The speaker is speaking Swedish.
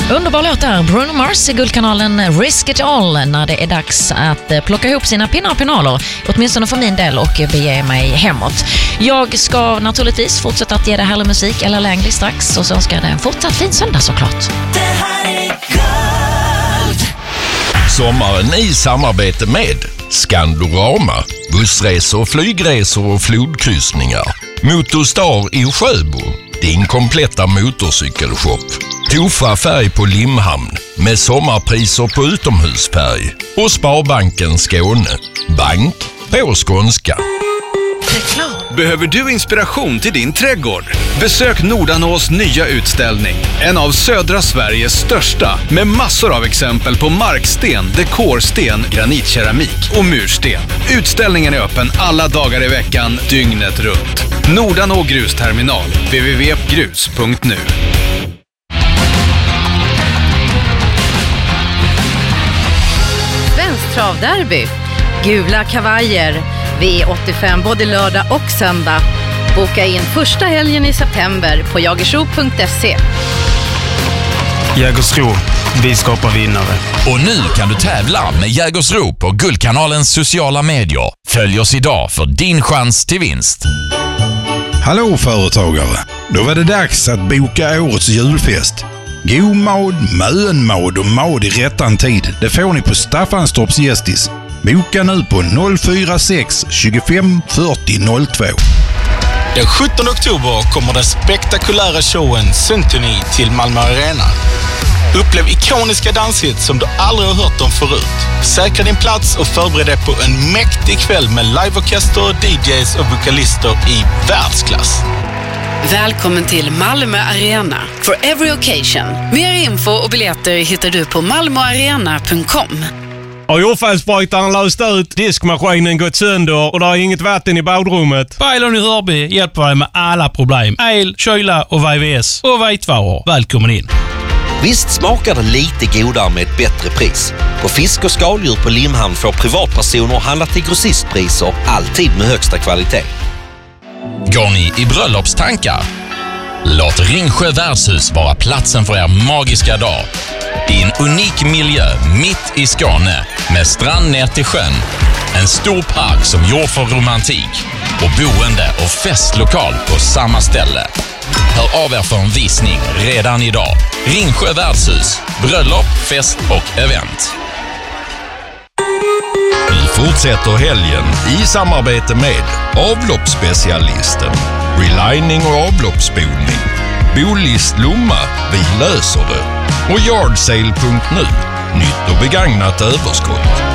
Underbar låt där. Bruno Mars i Guldkanalen Risk It All när det är dags att plocka ihop sina pinnar och pinaler, åtminstone för min del, och bege mig hemåt. Jag ska naturligtvis fortsätta att ge dig härlig musik eller Langley strax, och så ska det en fortsatt fin söndag såklart. Det här är Guld. Sommaren i samarbete med Skandorama, bussresor, flygresor och flodkryssningar. Motorstar i Sjöbo, din kompletta motorcykelshop. Tofa färg på Limhamn med sommarpriser på utomhusfärg. Och Sparbanken Skåne, bank på skånska. Behöver du inspiration till din trädgård? Besök Nordanås nya utställning. En av södra Sveriges största, med massor av exempel på marksten, dekorsten, granitkeramik och mursten. Utställningen är öppen alla dagar i veckan, dygnet runt. Nordanå grusterminal, www.grus.nu. Svensk travderby. Gula kavajer. V85 både lördag och söndag. Boka in första helgen i september på jagersro.se. Jägersro, vi skapar vinnare. Och nu kan du tävla med Jägersro på Guldkanalens sociala medier. Följ oss idag för din chans till vinst. Hallå företagare, då var det dags att boka årets julfest. God mad, mönmad och mad i rättan tid, det får ni på Staffanstorps Gästis. Boka nu på 046 25 40 02. Den 17 oktober kommer den spektakulära showen Symphony till Malmö Arena. Upplev ikoniska danshits som du aldrig har hört om förut. Säkra din plats och förbered dig på en mäktig kväll med liveorkester, DJs och vokalister i världsklass. Välkommen till Malmö Arena for every occasion. Mer info och biljetter hittar du på malmoarena.com. Har jordfelsbrytaren löst ut, diskmaskinen gått sönder och det är inget vatten i badrummet? Bailon i Hörby hjälper dig med alla problem. El, kyla och VVS och vitvaror. Välkommen in. Visst smakar det lite godare med ett bättre pris. På fisk och skaldjur på Limhamn får privatpersoner handla till grossistpriser, alltid med högsta kvalitet. Går ni i bröllopstankar? Låt Ringsjö värdshus vara platsen för er magiska dag. I en unik miljö mitt i Skåne med strand ner till sjön. En stor park som gjord för romantik och boende och festlokal på samma ställe. Hör av er för en visning redan idag. Ringsjö värdshus, bröllop, fest och event. Vi fortsätter helgen i samarbete med avloppsspecialisten, relining och avloppsspolning, Bolist Lomma, vi löser det, och Yardsale.nu, nytt och begagnat överskott.